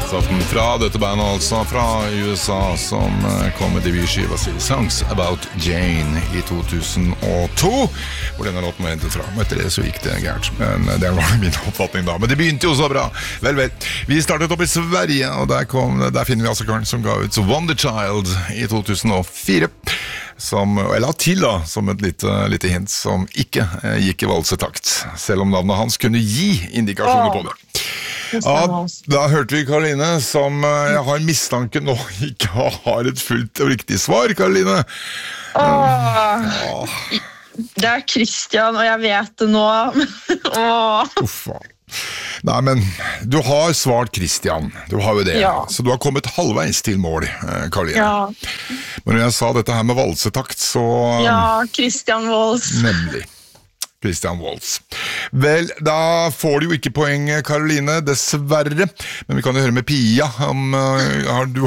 Valsaften fra dette bandet, altså fra USA, som kom med debutskiva si Songs About Jane i 2002, hvor denne låten var hentet fra. Og etter det så gikk det gærent, men det var min oppfatning da. Men det begynte jo så bra. Vel. Vi startet opp i Sverige, og der finner vi altså karen som ga ut Wonder Child i 2004. Jeg la til da, som et lite hint, som ikke gikk i valsetakt, selv om navnet hans kunne gi indikasjoner på det. Ja, da hørte vi Karoline, som jeg har mistanke nå ikke har et fullt og riktig svar, Karoline. Det Christian, og jeg vet det nå. Uffa. Nei, men du har svart Christian, du har jo det, så du har kommet halvveis til mål, Karoline. Ja. Men når jeg sa dette her med valsetakt, så... Ja, Christian Waltz. Nemlig. Christian Waltz. Vel, da får du jo ikke poeng, Karoline, dessverre. Men vi kan jo høre med Pia om du